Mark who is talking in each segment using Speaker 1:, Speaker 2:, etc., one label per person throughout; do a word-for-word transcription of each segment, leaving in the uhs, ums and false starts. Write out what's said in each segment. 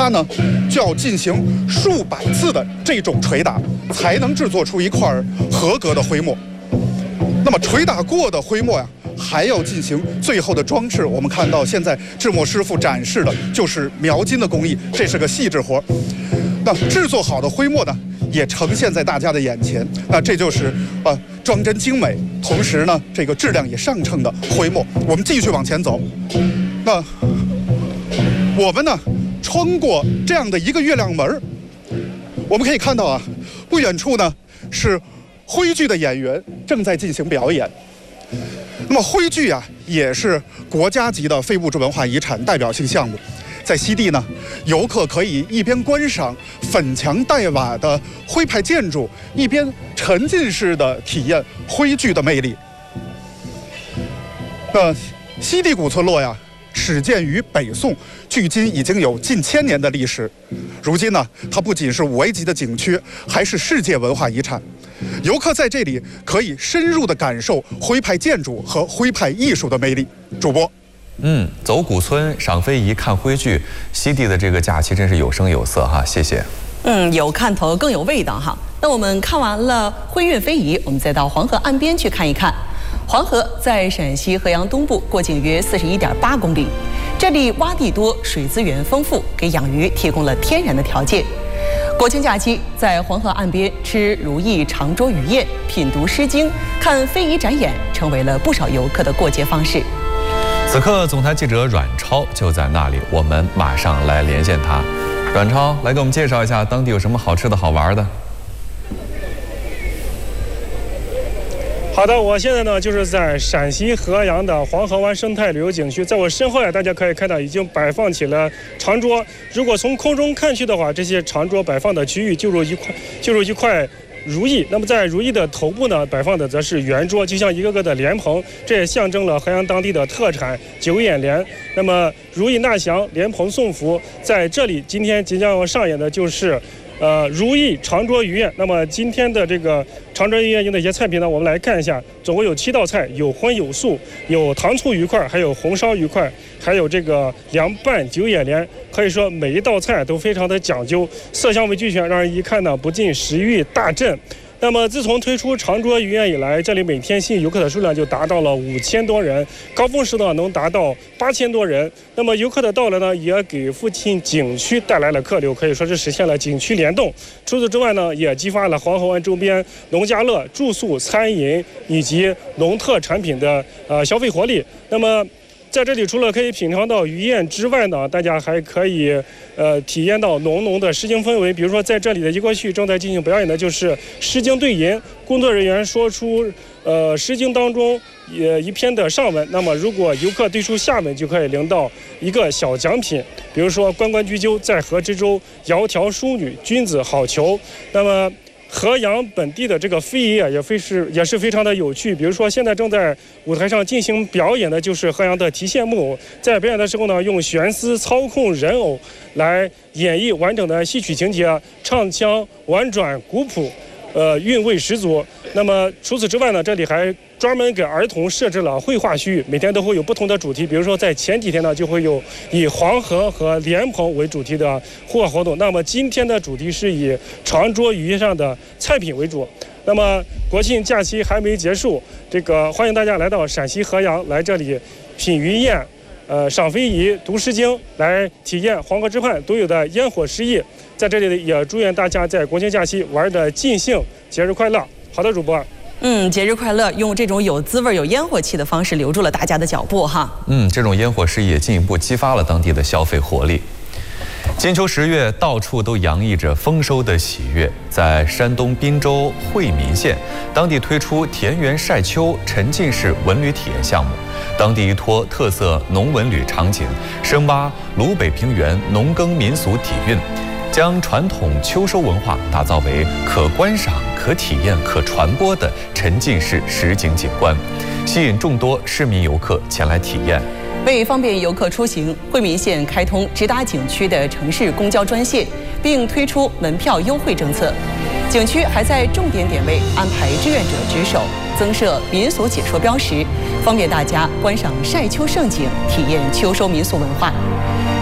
Speaker 1: 它呢就要进行数百次的这种捶打，才能制作出一块合格的灰墨。那么捶打过的灰墨呀，还要进行最后的装饰。我们看到现在制墨师傅展示的就是描金的工艺，这是个细致活。那制作好的灰墨呢，也呈现在大家的眼前。那这就是呃装帧精美，同时呢这个质量也上乘的灰墨。我们继续往前走，那我们呢穿过这样的一个月亮门，我们可以看到啊，不远处呢是徽剧的演员正在进行表演。那么徽剧啊，也是国家级的非物质文化遗产代表性项目。在西递呢，游客可以一边观赏粉墙黛瓦的徽派建筑，一边沉浸式的体验徽剧的魅力。那西递古村落呀，始建于北宋，距今已经有近千年的历史。如今呢，它不仅是五 A 级的景区，还是世界文化遗产。游客在这里可以深入地感受徽派建筑和徽派艺术的魅力。主播，
Speaker 2: 嗯，走古村赏非遗看徽剧，西递的这个假期真是有声有色哈，谢谢。
Speaker 3: 嗯，有看头更有味道哈。那我们看完了徽韵非遗，我们再到黄河岸边去看一看。黄河在陕西河阳东部，过境约四十一点八公里，这里洼地多，水资源丰富，给养鱼提供了天然的条件。国庆假期，在黄河岸边吃如意长桌鱼宴、品读《诗经》、看非遗展演，成为了不少游客的过节方式。
Speaker 2: 此刻，总台记者阮超就在那里，我们马上来连线他。阮超，来给我们介绍一下当地有什么好吃的好玩的。
Speaker 4: 好的，我现在呢就是在陕西河阳的黄河湾生态旅游景区，在我身后呀，大家可以看到已经摆放起了长桌。如果从空中看去的话，这些长桌摆放的区域就如一块，就如一块如意。那么在如意的头部呢，摆放的则是圆桌，就像一个个的莲蓬，这也象征了河阳当地的特产九眼莲。那么如意纳祥、莲蓬送福，在这里今天即将要上演的就是。呃，如意长桌鱼宴。那么今天的这个长桌鱼宴用的一些菜品呢，我们来看一下，总共有七道菜，有荤有素，有糖醋鱼块，还有红烧鱼块，还有这个凉拌九眼莲。可以说每一道菜都非常的讲究，色香味俱全，让人一看呢不禁食欲大振。那么自从推出长桌鱼宴以来，这里每天吸引游客的数量就达到了五千多人，高峰时呢能达到八千多人。那么游客的到来呢，也给附近景区带来了客流，可以说是实现了景区联动。除此之外呢，也激发了黄河湾周边农家乐、住宿、餐饮以及农特产品的呃消费活力。那么在这里除了可以品尝到鱼宴之外呢，大家还可以呃体验到浓浓的诗经氛围。比如说在这里的一个区正在进行表演的就是诗经对吟，工作人员说出呃诗经当中也一篇的上文，那么如果游客对出下文，就可以领到一个小奖品，比如说关关雎鸠，在河之洲，窈窕淑女，君子好逑。那么河阳本地的这个非遗啊，也非是也是非常的有趣。比如说，现在正在舞台上进行表演的就是河阳的提线木偶，在表演的时候呢，用悬丝操控人偶来演绎完整的戏曲情节，唱腔婉转古朴，呃，韵味十足。那么除此之外呢，这里还专门给儿童设置了绘画区域，每天都会有不同的主题。比如说在前几天呢，就会有以黄河和莲蓬为主题的户外活动。那么今天的主题是以长桌鱼上的菜品为主。那么国庆假期还没结束，这个欢迎大家来到陕西河阳，来这里品鱼宴，呃，赏非遗、读诗经，来体验黄河之畔独有的烟火诗意。在这里也祝愿大家在国庆假期玩得尽兴，节日快乐。好的，主播。
Speaker 3: 嗯，节日快乐，用这种有滋味、有烟火气的方式留住了大家的脚步哈。
Speaker 2: 嗯，这种烟火事也进一步激发了当地的消费活力。金秋十月，到处都洋溢着丰收的喜悦。在山东滨州惠民县，当地推出田园晒秋沉浸式文旅体验项目，当地依托特色农文旅场景，深挖鲁北平原农耕民俗底蕴，将传统秋收文化打造为可观赏、可体验、可传播的沉浸式实景景观，吸引众多市民游客前来体验。
Speaker 3: 为方便游客出行，惠民县开通直达景区的城市公交专线，并推出门票优惠政策。景区还在重点点位安排志愿者值守，增设民俗解说标识，方便大家观赏晒秋盛景，体验秋收民俗文化。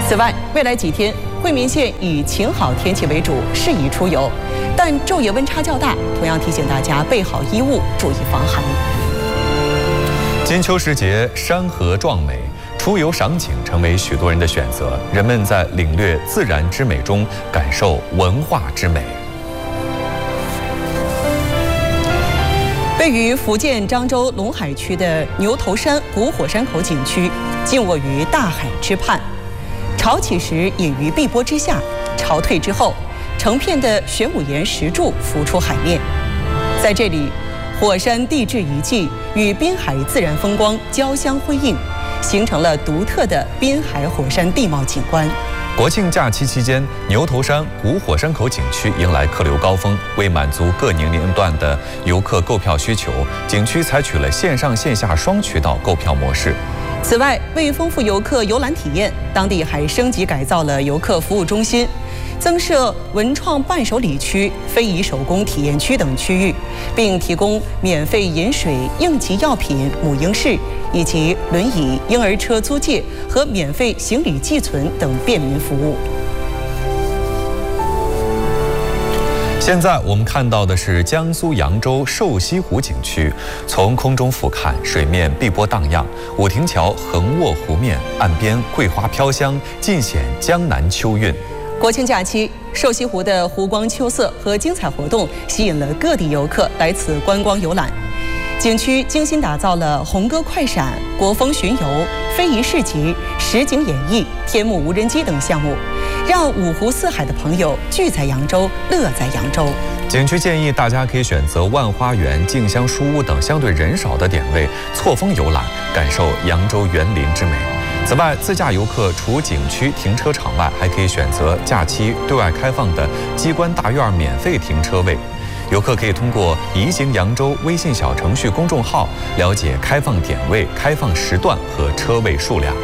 Speaker 3: 此外，未来几天惠民县以晴好天气为主，适宜出游，但昼夜温差较大，同样提醒大家备好衣物，注意防寒。
Speaker 2: 金秋时节，山河壮美，出游赏景成为许多人的选择。人们在领略自然之美中，感受文化之美。位于福建漳州龙海区的牛头山古火山口景区，静卧于大海之畔。潮起时隐于碧波之下，潮退之后，成片的玄武岩石柱浮出海面。在这里，火山地质遗迹与滨海自然风光交相辉映，形成了独特的滨海火山地貌景观。国庆假期期间，牛头山古火山口景区迎来客流高峰。为满足各年龄段的游客购票需求，景区采取了线上线下双渠道购票模式。此外，为丰富游客游览体验，当地还升级改造了游客服务中心，增设文创伴手礼区、非遗手工体验区等区域，并提供免费饮水、应急药品、母婴室以及轮椅、婴儿车租借和免费行李寄存等便民服务。现在我们看到的是江苏扬州瘦西湖景区，从空中俯瞰，水面碧波荡漾，五亭桥横卧湖面，岸边桂花飘香，尽显江南秋韵。国庆假期，瘦西湖的湖光秋色和精彩活动吸引了各地游客来此观光游览。景区精心打造了红歌快闪、国风巡游、非遗市集、实景演绎、天幕无人机等项目，让五湖四海的朋友聚在扬州，乐在扬州。景区建议大家可以选择万花园、静香书屋等相对人少的点位，错峰游览，感受扬州园林之美。此外，自驾游客除景区停车场外，还可以选择假期对外开放的机关大院免费停车位。游客可以通过移行扬州微信小程序公众号了解开放点位、开放时段和车位数量。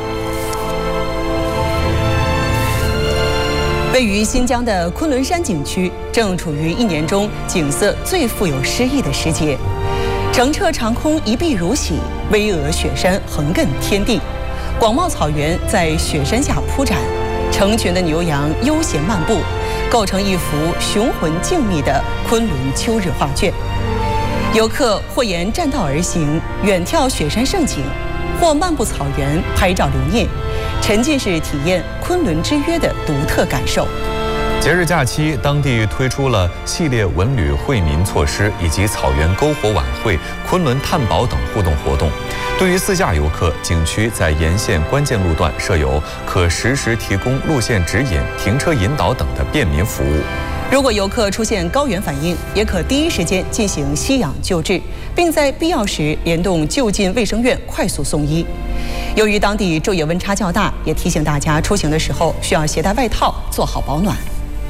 Speaker 2: 位于新疆的昆仑山景区正处于一年中景色最富有诗意的时节，澄澈长空一碧如洗，巍峨雪山横亘天地，广袤草原在雪山下铺展，成群的牛羊悠闲漫步，构成一幅雄浑静谧的昆仑秋日画卷。游客或沿栈道而行，远眺雪山胜景，或漫步草原拍照留念，沉浸式体验昆仑之约的独特感受。节日假期，当地推出了系列文旅惠民措施，以及草原篝火晚会、昆仑探宝等互动活动。对于自驾游客，景区在沿线关键路段设有可实时提供路线指引、停车引导等的便民服务。如果游客出现高原反应，也可第一时间进行吸氧救治，并在必要时联动就近卫生院快速送医。由于当地昼夜温差较大，也提醒大家出行的时候需要携带外套，做好保暖。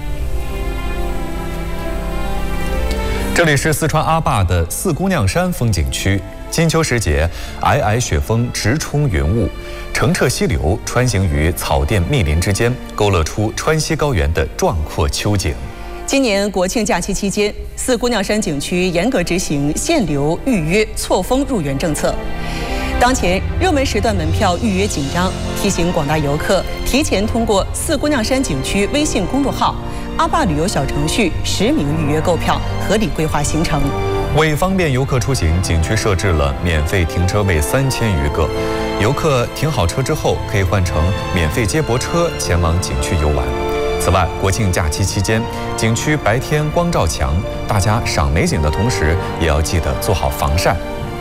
Speaker 2: 这里是四川阿坝的四姑娘山风景区。金秋时节，皑皑雪峰直冲云雾，澄澈溪流穿行于草甸密林之间，勾勒出川西高原的壮阔秋景。今年国庆假期期间，四姑娘山景区严格执行限流、预约、错峰入园政策。当前热门时段门票预约紧张，提醒广大游客提前通过四姑娘山景区微信公众号、阿坝旅游小程序实名预约购票，合理规划行程。为方便游客出行，景区设置了免费停车位三千余个，游客停好车之后，可以换成免费接驳车前往景区游玩。此外，国庆假期期间，景区白天光照强，大家赏美景的同时，也要记得做好防晒。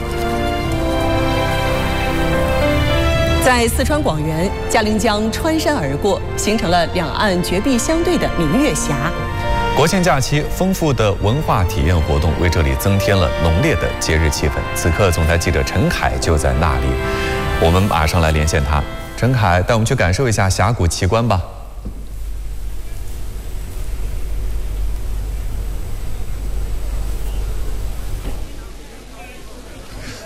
Speaker 2: 在四川广元，嘉陵江穿山而过，形成了两岸绝壁相对的明月峡。国庆假期，丰富的文化体验活动为这里增添了浓烈的节日气氛。此刻，总台记者陈凯就在那里，我们马上来连线他。陈凯，带我们去感受一下峡谷奇观吧。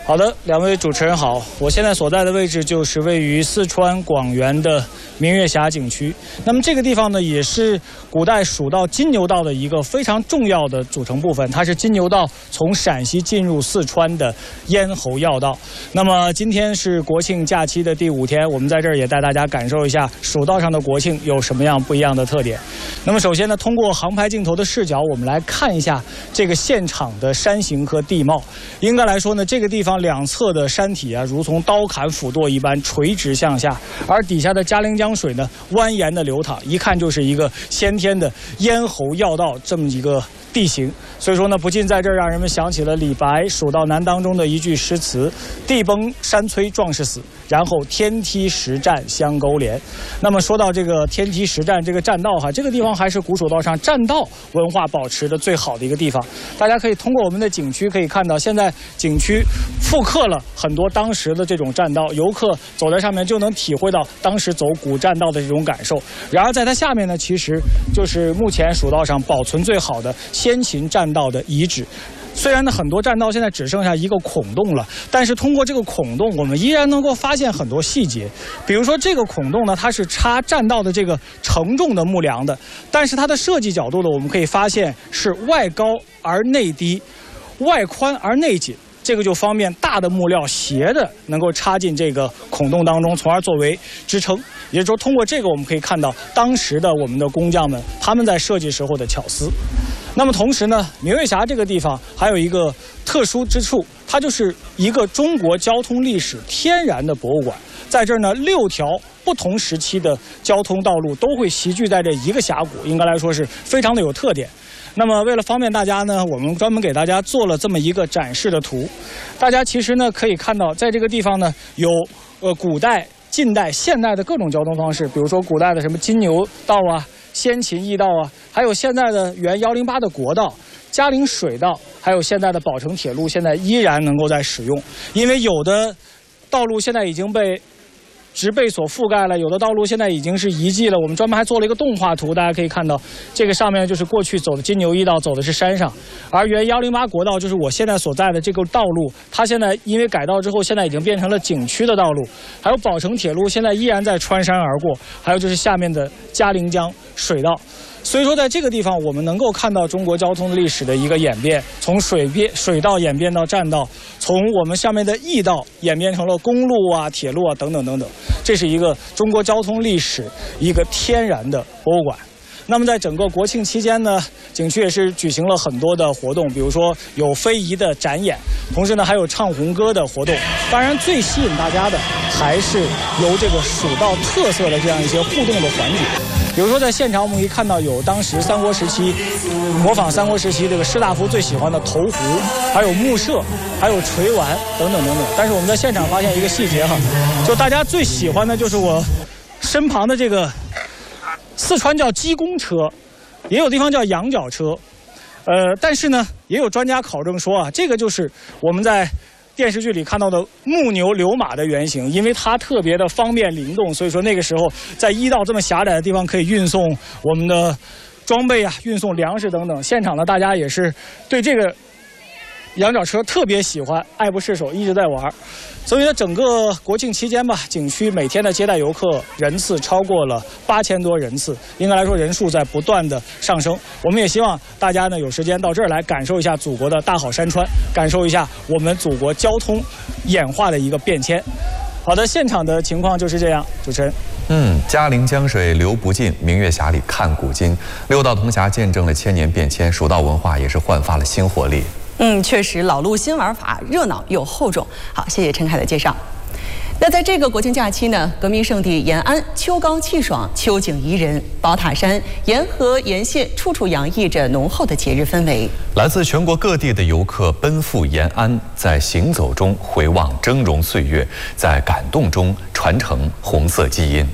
Speaker 5: 好的，两位主持人好，我现在所在的位置就是位于四川广元的明月峡景区。那么这个地方呢，也是古代蜀道金牛道的一个非常重要的组成部分，它是金牛道从陕西进入四川的咽喉要道。那么今天是国庆假期的第五天，我们在这儿也带大家感受一下蜀道上的国庆有什么样不一样的特点。那么首先呢，通过航拍镜头的视角，我们来看一下这个现场的山形和地貌。应该来说呢，这个地方两侧的山体啊，如同刀砍斧剁一般垂直向下，而底下的嘉陵江水呢，蜿蜒的流淌，一看就是一个先天的咽喉要道这么一个地形。所以说呢，不禁在这儿让人们想起了李白《蜀道难》当中的一句诗词：地崩山摧壮士死，然后天梯石栈相勾连。那么说到这个天梯石栈这个栈道哈，这个地方还是古蜀道上栈道文化保持的最好的一个地方。大家可以通过我们的景区可以看到，现在景区复刻了很多当时的这种栈道，游客走在上面就能体会到当时走古栈道的这种感受。然而在它下面呢，其实就是目前蜀道上保存最好的先秦栈道的遗址。虽然呢，很多栈道现在只剩下一个孔洞了，但是通过这个孔洞，我们依然能够发现很多细节。比如说，这个孔洞呢，它是插栈道的这个承重的木梁的，但是它的设计角度呢，我们可以发现是外高而内低，外宽而内紧。这个就方便大的木料斜的能够插进这个孔洞当中，从而作为支撑。也就是说，通过这个我们可以看到当时的我们的工匠们他们在设计时候的巧思。那么同时呢，明月峡这个地方还有一个特殊之处，它就是一个中国交通历史天然的博物馆。在这儿呢，六条不同时期的交通道路都会齐聚在这一个峡谷，应该来说是非常的有特点。那么为了方便大家呢，我们专门给大家做了这么一个展示的图。大家其实呢可以看到，在这个地方呢有呃古代、近代、现代的各种交通方式，比如说古代的什么金牛道啊、先秦驿道啊，还有现在的原一零八的国道、嘉陵水道，还有现在的宝成铁路，现在依然能够在使用。因为有的道路现在已经被植被所覆盖了，有的道路现在已经是遗迹了。我们专门还做了一个动画图，大家可以看到，这个上面就是过去走的金牛驿道，走的是山上，而原一零八国道就是我现在所在的这个道路，它现在因为改道之后，现在已经变成了景区的道路。还有宝成铁路现在依然在穿山而过，还有就是下面的嘉陵江水道。所以说，在这个地方，我们能够看到中国交通历史的一个演变，从水边水道演变到栈道，从我们上面的驿道演变成了公路啊、铁路啊等等等等。这是一个中国交通历史一个天然的博物馆。那么在整个国庆期间呢，景区也是举行了很多的活动，比如说有非遗的展演，同时呢还有唱红歌的活动。当然，最吸引大家的还是由这个蜀道特色的这样一些互动的环节。比如说，在现场我们可以看到有当时三国时期模仿三国时期这个士大夫最喜欢的投壶，还有木射，还有锤丸等等等等。但是我们在现场发现一个细节哈，就大家最喜欢的就是我身旁的这个四川叫鸡公车，也有地方叫羊角车，呃，但是呢，也有专家考证说啊，这个就是我们在电视剧里看到的木牛流马的原型，因为它特别的方便灵动，所以说那个时候在驿道这么狭窄的地方可以运送我们的装备啊，运送粮食等等。现场呢，大家也是对这个羊角车特别喜欢，爱不释手，一直在玩。所以呢，整个国庆期间吧，景区每天的接待游客人次超过了八千多人次，应该来说人数在不断的上升。我们也希望大家呢有时间到这儿来感受一下祖国的大好山川，感受一下我们祖国交通演化的一个变迁。好的，现场的情况就是这样，主持人。
Speaker 2: 嗯，嘉陵江水流不尽，明月峡里看古今。六道同峡见证了千年变迁，蜀道文化也是焕发了新活力。
Speaker 3: 嗯，确实老路新玩法，热闹又厚重。好，谢谢陈凯的介绍。那在这个国庆假期呢，革命圣地延安秋高气爽，秋景宜人，宝塔山沿河沿线处处洋溢着浓厚的节日氛围。
Speaker 2: 来自全国各地的游客奔赴延安，在行走中回望峥嵘岁月，在感动中传承红色基因。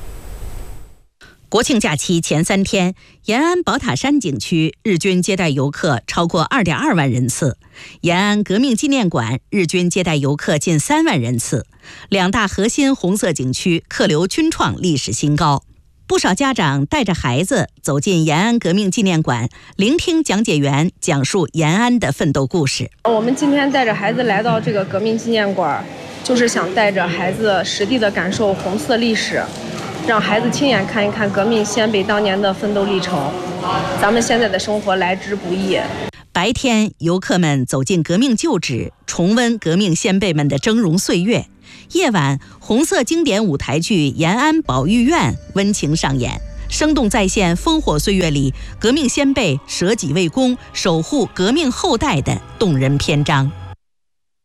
Speaker 6: 国庆假期前三天，延安宝塔山景区日均接待游客超过二点二万人次，延安革命纪念馆日均接待游客近三万人次，两大核心红色景区客流均创历史新高。 不少家长带着孩子走进延安革命纪念馆，聆听讲解员讲述延安的奋斗故事。
Speaker 7: 我们今天带着孩子来到这个革命纪念馆，就是想带着孩子实地的感受红色历史，让孩子亲眼看一看革命先辈当年的奋斗历程。咱们现在的生活来之不易。
Speaker 6: 白天，游客们走进革命旧址，重温革命先辈们的峥嵘岁月。夜晚，红色经典舞台剧《延安保育院》温情上演，生动再现烽火岁月里革命先辈舍己为公、守护革命后代的动人篇章。